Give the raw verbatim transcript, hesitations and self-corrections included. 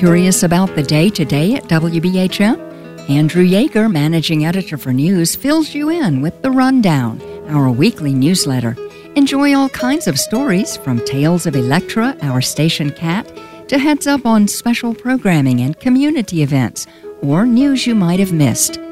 Curious about the day-to-day at W B H M? Andrew Yeager, managing editor for news, fills you in with The Rundown, our weekly newsletter. Enjoy all kinds of stories, from tales of Electra, our station cat, to heads up on special programming and community events, or news you might have missed.